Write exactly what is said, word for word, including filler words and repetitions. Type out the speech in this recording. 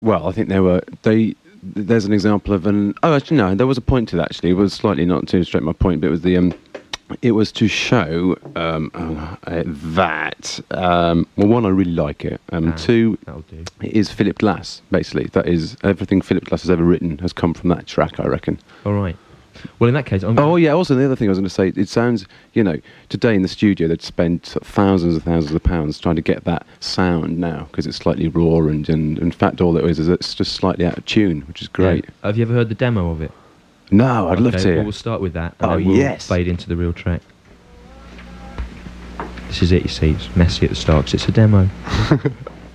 Well, I think they were they. There's an example of an. Oh, actually, no. There was a point to that. Actually, it was slightly not to illustrate my point, but it was the. Um, it was to show um, uh, that. Um, well, one, I really like it. Um, Ah, two, that'll do. it is Philip Glass. Basically, that is everything Philip Glass has ever written has come from that track. I reckon. All right. Well, in that case, I'm Oh yeah. Also, the other thing I was going to say, it sounds, you know, today in the studio they'd spend sort of thousands and thousands of pounds trying to get that sound now because it's slightly raw and, and in fact all it is is it's just slightly out of tune, which is great. Yeah. Have you ever heard the demo of it? No, I'd love Okay, to. Well, Hear. we'll start with that. And Oh, then we'll yes. fade into the real track. This is it. You see, it's messy at the start 'cause it's a demo.